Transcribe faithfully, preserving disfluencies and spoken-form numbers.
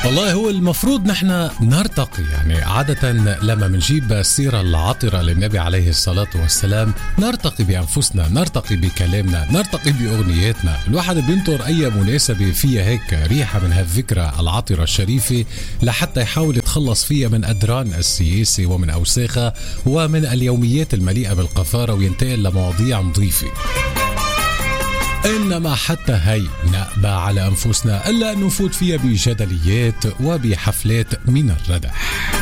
والله هو المفروض نحن نرتقي، يعني عادة لما منجيب السيرة العطرة للنبي عليه الصلاة والسلام نرتقي بأنفسنا، نرتقي بكلامنا، نرتقي بأغنياتنا. الواحد بينطر أي مناسبة فيها هيك ريحة من هالذكرى العطرة الشريفة لحتى يحاول يتخلص فيها من أدران السياسة ومن أوساخها ومن اليوميات المليئة بالقذارة وينتقل لمواضيع نظيفة. إنما حتى هي نأبى على أنفسنا إلا أن نفوت فيها بجدليات وبحفلات من الردح.